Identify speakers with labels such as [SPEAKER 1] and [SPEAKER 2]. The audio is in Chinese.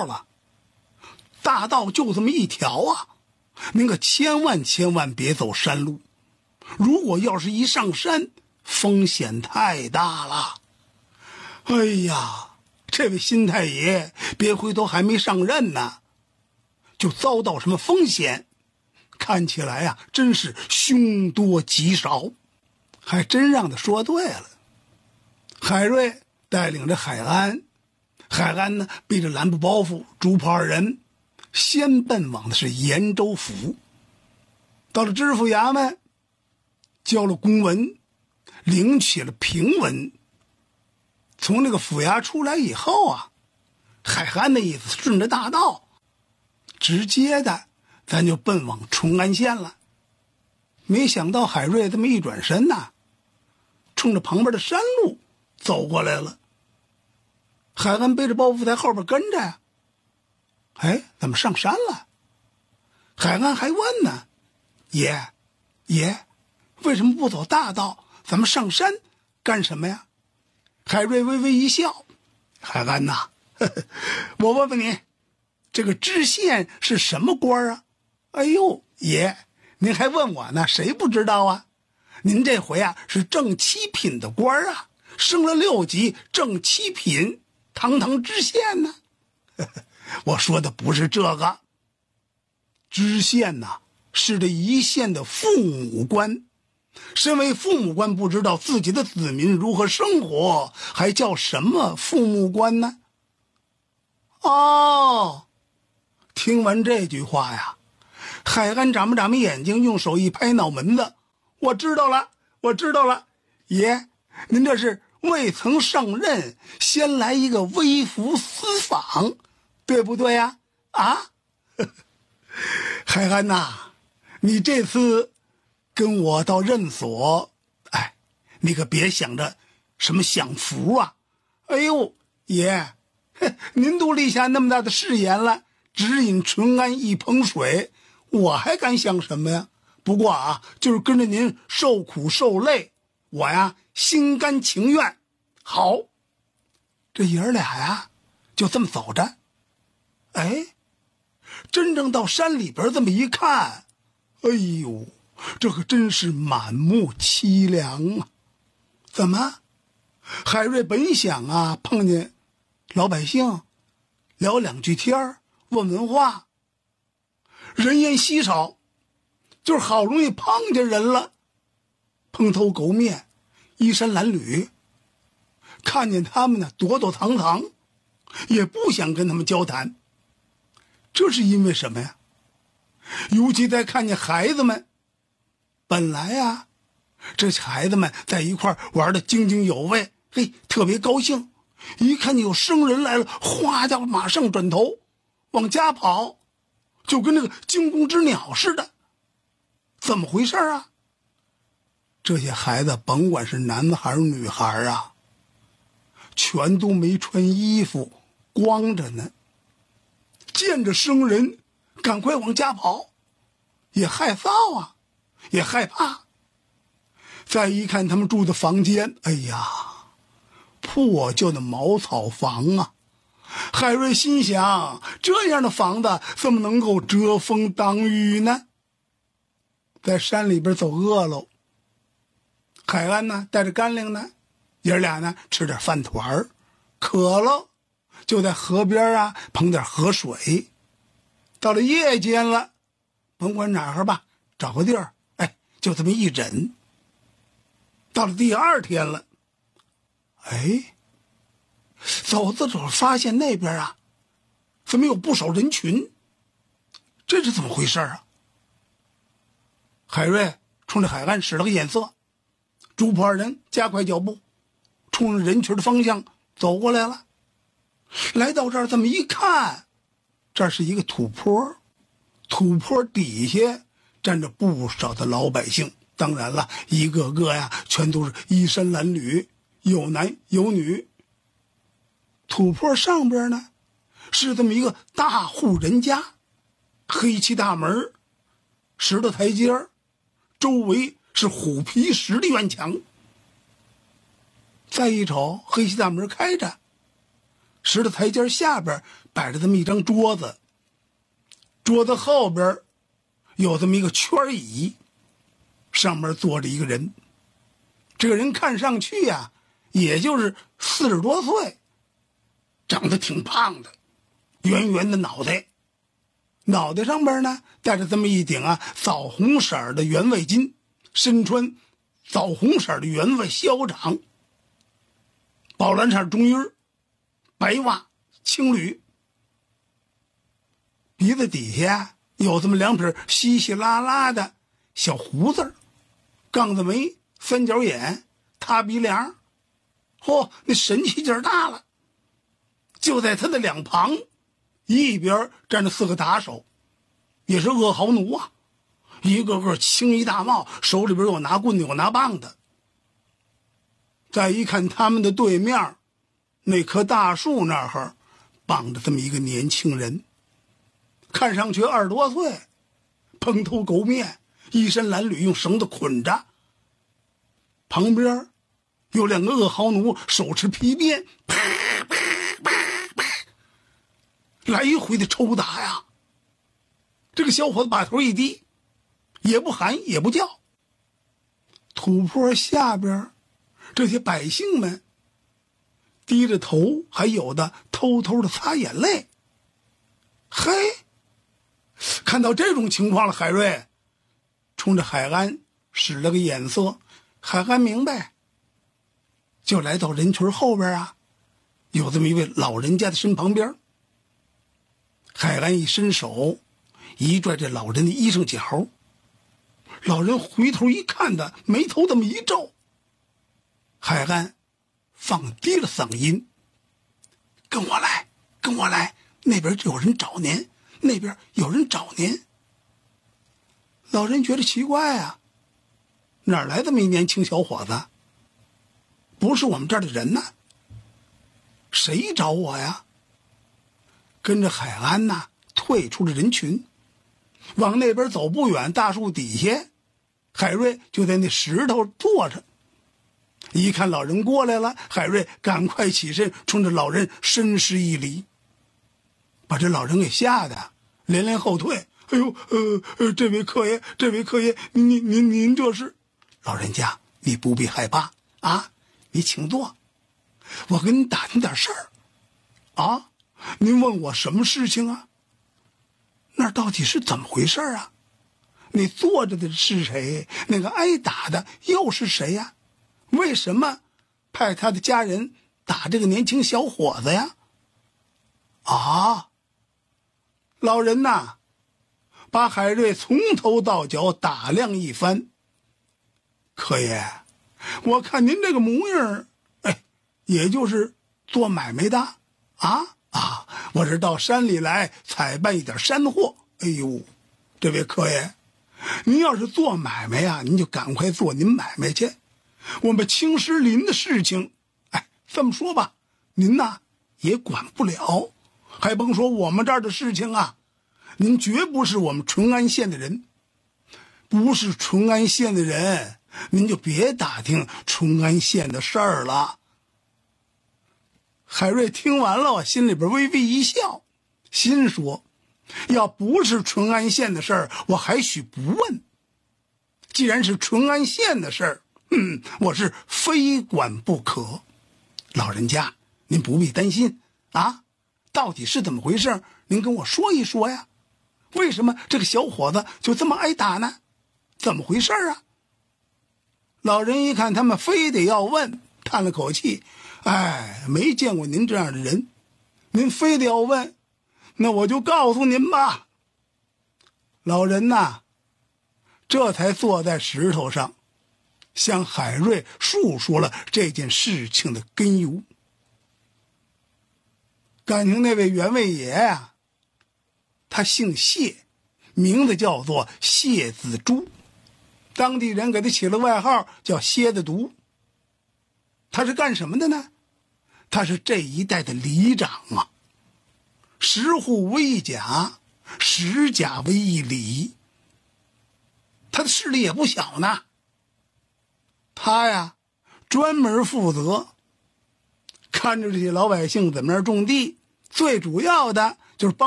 [SPEAKER 1] 道了，大道就这么一条啊，您可千万别走山路。如果要是一上山，风险太大了。哎呀，这位新太爷别回头还没上任呢，就遭到什么风险，看起来啊，真是凶多吉少。还真让他说对了。海瑞带领着海安呢背着蓝布包袱，朱朴二人先奔往的是延州府。到了知府衙门，交了公文，领取了平文。从那个府衙出来以后啊，海安的意思顺着大道直接的咱就奔往淳安县了。没想到海瑞这么一转身呐，冲着旁边的山路走过来了。海安背着包袱在后边跟着呀。哎，怎么上山了？海安还问呢，爷，为什么不走大道？咱们上山干什么呀？海瑞微微一笑，海安呐，我问问你，这个知县是什么官啊？哎呦，爷，您还问我呢，谁不知道啊？您这回啊是正七品的官啊，升了6级，正七品，堂知县呢。我说的不是这个，知县呐，是这一县的父母官。身为父母官，不知道自己的子民如何生活，还叫什么父母官呢？哦，听完这句话呀，海安眨巴眼睛，用手一拍脑门子，我知道了，爷，您这是未曾上任，先来一个微服私访，对不对呀？啊，海安呐，你这次跟我到任所，哎，你可别想着什么享福啊！哎呦，爷，您都立下那么大的誓言了，只饮淳安一盆水，我还敢想什么呀？不过啊，就是跟着您受苦受累，我呀心甘情愿。好，这爷儿俩呀就这么走着。哎，真正到山里边这么一看，哎呦，这可真是满目凄凉啊！怎么？海瑞本想啊碰见老百姓聊两句天问问话，人烟稀少，就是好容易碰见人了，蓬头垢面，衣衫褴褛，看见他们呢躲躲藏藏，也不想跟他们交谈。这是因为什么呀？尤其在看见孩子们，本来啊这孩子们在一块玩得津津有味，嘿，特别高兴，一看见有生人来了，哗家伙马上转头往家跑，就跟那个惊弓之鸟似的。怎么回事啊？这些孩子甭管是男孩女孩啊，全都没穿衣服，光着呢，见着生人赶快往家跑，也害臊啊，也害怕。再一看他们住的房间，哎呀，破旧的茅草房啊！海瑞心想，这样的房子怎么能够遮风挡雨呢？在山里边走饿喽，海安呢带着干粮呢，爷俩呢吃点饭团，渴了就在河边啊捧点河水。到了夜间了，甭管哪儿吧，找个地儿，哎，就这么一忍。到了第二天了，哎，走着走着发现那边啊怎么有不少人群，这是怎么回事啊？海瑞冲着海安使了个眼色，朱朴二人加快脚步，冲着人群的方向走过来了。来到这儿这么一看，这是一个土坡，土坡底下站着不少的老百姓，当然了，一个个呀全都是衣衫褴褛，有男有女。土坡上边呢是这么一个大户人家，黑漆大门，石头台阶，周围是虎皮石的院墙。再一瞅，黑漆大门开着，石头台阶下边摆着这么一张桌子，桌子后边有这么一个圈椅，上面坐着一个人。这个人看上去呀，也就是40多岁，长得挺胖的，圆圆的脑袋，脑袋上边呢戴着这么一顶枣红色的圆外巾，身穿枣红色的圆外校长，宝蓝色中衣，白袜青履，鼻子底下有这么2撇稀稀拉拉的小胡子，杠子眉，三角眼，塌鼻梁，那神气劲儿大了。就在他的两旁，一边站着4个打手，也是恶豪奴啊，一个个青衣大帽，手里边有拿棍子有拿棒的。再一看他们的对面，那棵大树那儿绑着这么一个年轻人，看上去20多岁，蓬头垢面，衣衫褴褛，用绳子捆着。旁边有2个恶豪奴，手持皮鞭，啪啪啪啪，来回的抽打呀。这个小伙子把头一低，也不喊也不叫。土坡下边这些百姓们低着头，还有的偷偷的擦眼泪。嘿，看到这种情况了，海瑞冲着海安使了个眼色。海安明白，就来到人群后边有这么一位老人家的身旁边。海安一伸手，一拽这老人的衣裳角，老人回头一看的，眉头这么一皱。海安放低了嗓音：“跟我来，跟我来，那边有人找您，那边有人找您。”老人觉得奇怪哪来这么一年轻小伙子？不是我们这儿的人呢？谁找我呀？跟着海安退出了人群，往那边走不远，大树底下，海瑞就在那石头坐着。一看老人过来了，海瑞赶快起身，冲着老人深施一礼，把这老人给吓得连连后退。哎呦，这位客爷，这位客爷，您这是？老人家，你不必害怕你请坐，我跟你打听点事儿您问我什么事情那到底是怎么回事你坐着的是谁？那个挨打的又是谁呀？为什么派他的家人打这个年轻小伙子呀？老人把海瑞从头到脚打量一番。客爷，我看您这个模样，也就是做买卖的我是到山里来采办一点山货。哎呦，这位客爷，您要是做买卖您就赶快做您买卖去。我们青石林的事情，这么说吧，您也管不了，还甭说我们这儿的事情您绝不是我们淳安县的人，不是淳安县的人，您就别打听淳安县的事儿了。海瑞听完了，心里边微微一笑，心说，要不是淳安县的事儿，我还许不问。既然是淳安县的事儿，我是非管不可。老人家，您不必担心到底是怎么回事？您跟我说一说呀。为什么这个小伙子就这么挨打呢？怎么回事老人一看他们非得要问，叹了口气，没见过您这样的人，您非得要问，那我就告诉您吧。老人这才坐在石头上，向海瑞述说了这件事情的根由。感情那位员外爷他姓谢，名字叫做谢子珠，当地人给他起了外号叫蝎子毒。他是干什么的呢？他是这一带的里长10户为一甲，10甲为一里，他的势力也不小呢。他专门负责看着这些老百姓怎么样种地， 最主要的就是帮